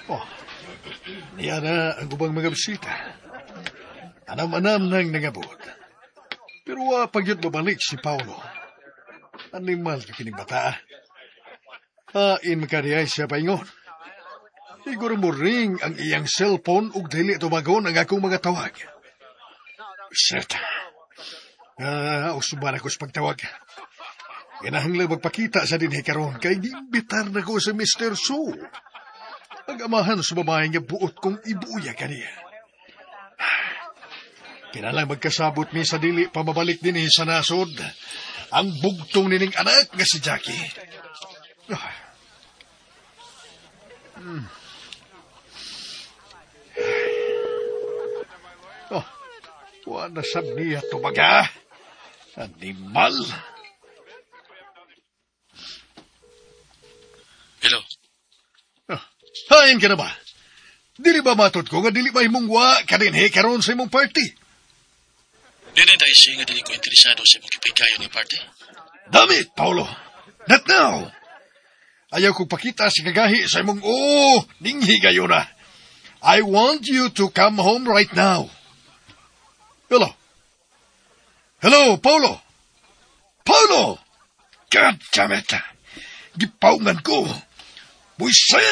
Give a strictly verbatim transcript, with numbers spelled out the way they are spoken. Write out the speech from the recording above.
Oh, niya na ang ubang mga bisita. Anam-anam nang nangabot. Pero uh, pagyot babalik si Paulo. Animal ka kining bata. Hain makariyay siya paingon. Siguro mo ring ang iyang cellphone ug dili tumagon ang akong mga tawag. Serta. Ah, usuban ako sa pagtawag. Ganahanglang magpakita sa dinhi karon kay giimbitar na ko sa Mister Su. Ang amahan sa babae nga buot kong ibuya kaniya. Kinalang magkasabot mi sa dili pamabalik din sa nasod ang bugtong nining anak nga si Jackie. Ah. Hmm. Oh, wala sab niya tumaga. Animal. Hello. Ah, hain ka na ba? Dili ba matod ko nga dili ba imong wa kadinhi karon sa imong party? Dili dahil siya nga dili ko interesado sa imong kipikayo ni party. Damit, Paulo. Not now. Ayaw kong pakita si kagahi sa imong oh, ninghi kayo na. I want you to come home right now. Hello. Hello, Paulo. Paulo! God damn it. Gipaungan ko. Buisa